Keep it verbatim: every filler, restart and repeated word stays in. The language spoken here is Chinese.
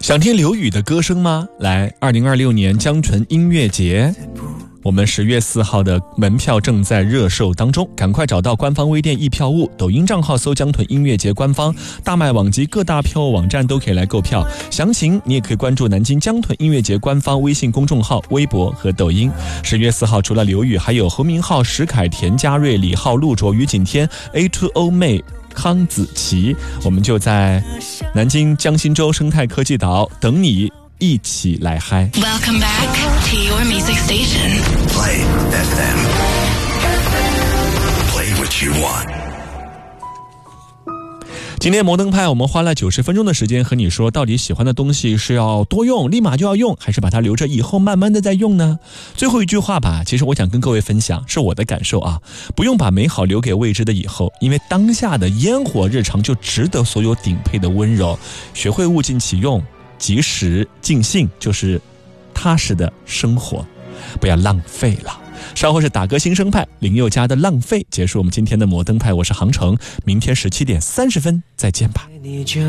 想听刘宇的歌声吗？来，二零二六年江豚音乐节，我们十月四号的门票正在热售当中，赶快找到官方微店易票务，抖音账号搜江豚音乐节官方，大麦网及各大票务网站都可以来购票。详情你也可以关注南京江豚音乐节官方微信公众号、微博和抖音。十月四号除了刘宇，还有侯明昊、石凯、田佳瑞、李浩、陆卓、于景天、A to O 妹、康子琪，我们就在南京江心洲生态科技岛等你一起来嗨。 Welcome back to your music station. Play F M. Play what you want. 今天摩登派我们花了九十分钟的时间和你说，到底喜欢的东西是要多用立马就要用，还是把它留着以后慢慢的再用呢？最后一句话吧，其实我想跟各位分享，是我的感受啊，不用把美好留给未知的以后，因为当下的烟火日常就值得所有顶配的温柔。学会物尽其用，及时尽兴，就是踏实的生活，不要浪费了。稍后是打歌新生派林宥嘉的浪费，结束我们今天的摩登派。我是航程，明天十七点三十分再见吧。